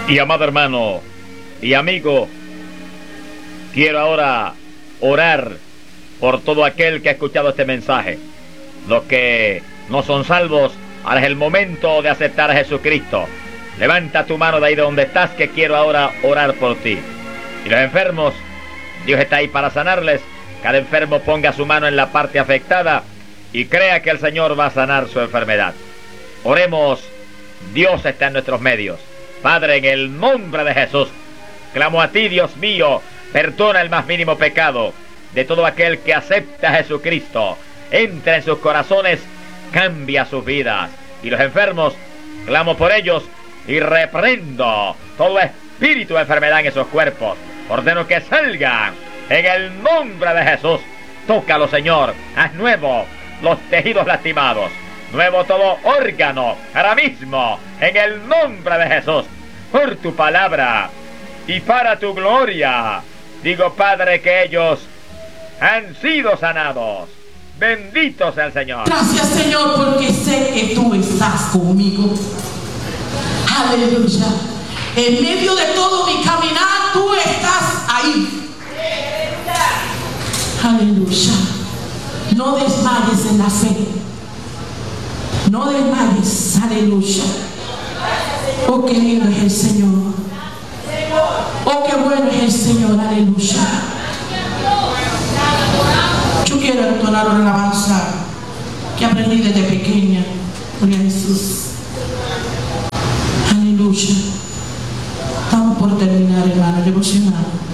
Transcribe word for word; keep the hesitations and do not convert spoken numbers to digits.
Y amado hermano y amigo, quiero ahora orar por todo aquel que ha escuchado este mensaje. Los que no son salvos, ahora es el momento de aceptar a Jesucristo. Levanta tu mano de ahí de donde estás, que quiero ahora orar por ti. Y los enfermos, Dios está ahí para sanarles. Cada enfermo ponga su mano en la parte afectada y crea que el Señor va a sanar su enfermedad. Oremos. Dios está en nuestros medios. Padre, en el nombre de Jesús, clamo a ti, Dios mío, perdona el más mínimo pecado de todo aquel que acepta a Jesucristo. Entra en sus corazones, cambia sus vidas. Y los enfermos, clamo por ellos y reprendo todo espíritu de enfermedad en esos cuerpos. Ordeno que salgan en el nombre de Jesús. Tócalo, Señor. Haz nuevo los tejidos lastimados. Nuevo todo órgano, ahora mismo, en el nombre de Jesús, por tu palabra y para tu gloria. Digo, Padre, que ellos han sido sanados. Bendito sea el Señor. Gracias, Señor, porque sé que tú estás conmigo. Aleluya. En medio de todo mi caminar, tú estás ahí. Aleluya. No desmayes en la fe. No desmayes, aleluya. Oh, qué lindo es el Señor. Oh, qué bueno es el Señor, aleluya. Yo quiero entonar una alabanza que aprendí desde pequeña. Gloria a Jesús. Aleluya. Estamos por terminar, hermano, devocional.